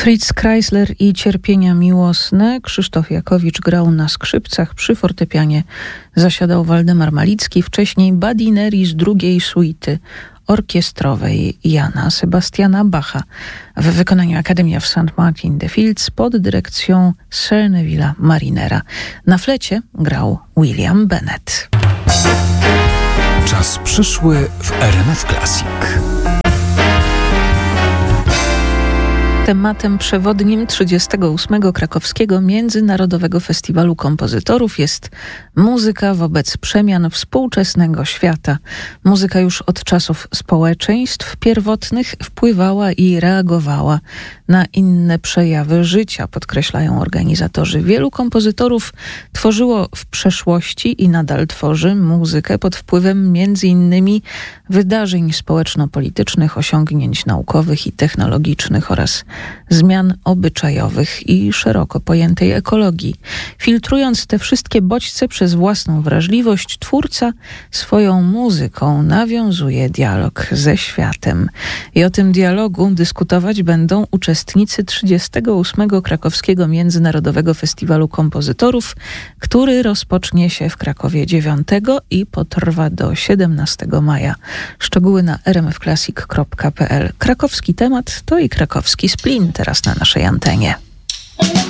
Fritz Kreisler i Cierpienia miłosne. Krzysztof Jakowicz grał na skrzypcach, przy fortepianie zasiadał Waldemar Malicki, wcześniej Badineri z drugiej suity orkiestrowej Jana Sebastiana Bacha w wykonaniu Academy of St. Martin-de-Fields pod dyrekcją Sir Neville'a Marinera. Na flecie grał William Bennett. Czas przyszły w RMF Classic. Tematem przewodnim 38. Krakowskiego Międzynarodowego Festiwalu Kompozytorów jest muzyka wobec przemian współczesnego świata. Muzyka już od czasów społeczeństw pierwotnych wpływała i reagowała na inne przejawy życia, podkreślają organizatorzy. Wielu kompozytorów tworzyło w przeszłości i nadal tworzy muzykę pod wpływem między innymi wydarzeń społeczno-politycznych, osiągnięć naukowych i technologicznych oraz zmian obyczajowych i szeroko pojętej ekologii. Filtrując te wszystkie bodźce przez własną wrażliwość, twórca swoją muzyką nawiązuje dialog ze światem. I o tym dialogu dyskutować będą uczestnicy 38. Krakowskiego Międzynarodowego Festiwalu Kompozytorów, który rozpocznie się w Krakowie 9 i potrwa do 17 maja. Szczegóły na rmfclassic.pl. Krakowski temat to i krakowski splin teraz na naszej antenie.